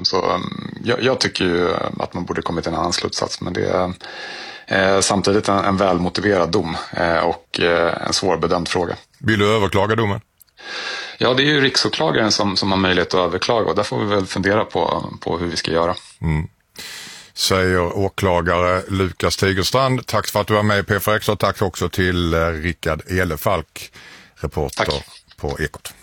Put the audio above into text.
Jag tycker ju att man borde kommit till en annan slutsats, men det är samtidigt en välmotiverad dom och en svårbedömd fråga. Vill du överklaga domen? Ja, det är ju riksåklagaren som har möjlighet att överklaga, och där får vi väl fundera på hur vi ska göra. Säger åklagare Lukas Tigerstrand. Tack för att du var med i P4X, och tack också till Rickard Elefalk, reporter på Ekot.